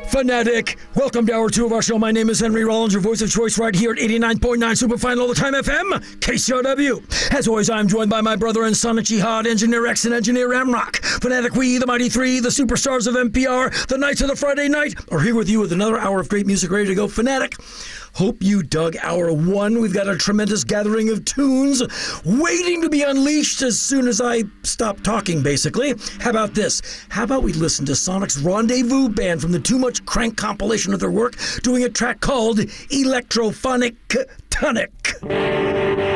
Fanatic. Welcome to hour 2 of our show. My name is Henry Rollins, your voice of choice right here at 89.9 Superfine All the Time FM, KCRW. As always, I'm joined by my brother and son, Jihad, Engineer X and Engineer Ramrock. Fanatic, we, the Mighty Three, the superstars of NPR, the Knights of the Friday Night, are here with you with another hour of great music ready to go. Fanatic, hope you dug hour 1. We've got a tremendous gathering of tunes waiting to be unleashed as soon as I stop talking, basically. How about this? How about we listen to Sonic's Rendezvous Band from the Too Much Crank compilation of their work, doing a track called Electrophonic Tonic.